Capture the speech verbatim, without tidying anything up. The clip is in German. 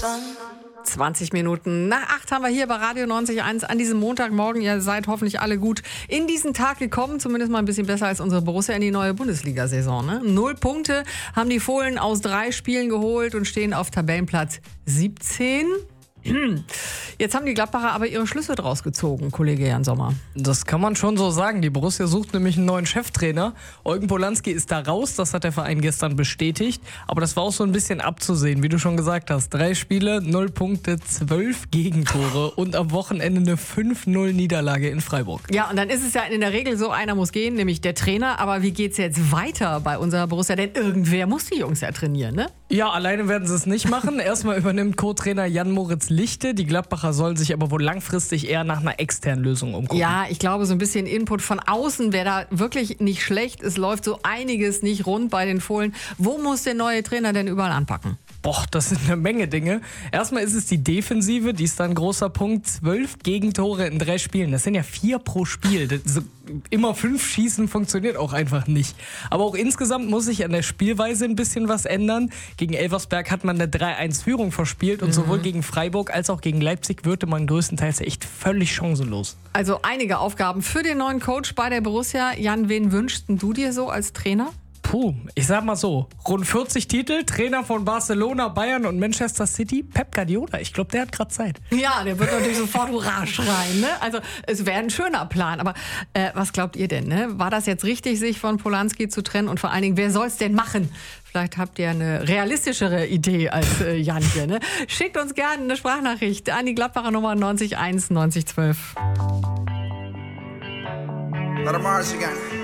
zwanzig Minuten nach acht haben wir hier bei Radio neunzig Komma eins an diesem Montagmorgen. Ihr seid hoffentlich alle gut in diesen Tag gekommen. Zumindest mal ein bisschen besser als unsere Borussia in die neue Bundesliga-Saison. Ne? Null Punkte haben die Fohlen aus drei Spielen geholt und stehen auf Tabellenplatz siebzehn. Jetzt haben die Gladbacher aber ihre Schlüsse draus gezogen, Kollege Jan Sommer. Das kann man schon so sagen. Die Borussia sucht nämlich einen neuen Cheftrainer. Eugen Polanski ist da raus, das hat der Verein gestern bestätigt. Aber das war auch so ein bisschen abzusehen, wie du schon gesagt hast. Drei Spiele, null Punkte, zwölf Gegentore und am Wochenende eine fünf null Niederlage in Freiburg. Ja, und dann ist es ja in der Regel so, einer muss gehen, nämlich der Trainer. Aber wie geht's jetzt weiter bei unserer Borussia? Denn irgendwer muss die Jungs ja trainieren, ne? Ja, alleine werden sie es nicht machen. Erstmal übernimmt Co-Trainer Jan-Moritz Lichte. Die Gladbacher sollen sich aber wohl langfristig eher nach einer externen Lösung umgucken. Ja, ich glaube, so ein bisschen Input von außen wäre da wirklich nicht schlecht. Es läuft so einiges nicht rund bei den Fohlen. Wo muss der neue Trainer denn überall anpacken? Boah, das sind eine Menge Dinge. Erstmal ist es die Defensive, die ist da ein großer Punkt. Zwölf Gegentore in drei Spielen, das sind ja vier pro Spiel. Das, so, immer fünf schießen funktioniert auch einfach nicht. Aber auch insgesamt muss sich an der Spielweise ein bisschen was ändern. Gegen Elversberg hat man eine drei eins Führung verspielt und mhm. sowohl gegen Freiburg als auch gegen Leipzig wirkte man größtenteils echt völlig chancenlos. Also einige Aufgaben für den neuen Coach bei der Borussia. Jan, wen wünschst du dir so als Trainer? Puh, ich sag mal so, rund vierzig Titel, Trainer von Barcelona, Bayern und Manchester City, Pep Guardiola, ich glaube, der hat gerade Zeit. Ja, der wird natürlich sofort Hurra schreien, ne? Also es wäre ein schöner Plan, aber äh, was glaubt ihr denn, ne? War das jetzt richtig, sich von Polanski zu trennen und vor allen Dingen, wer soll es denn machen? Vielleicht habt ihr eine realistischere Idee als äh, Jan hier, ne? Schickt uns gerne eine Sprachnachricht an die Gladbacher Nummer neunzig eins neunzig zwölf. Let 'em march again.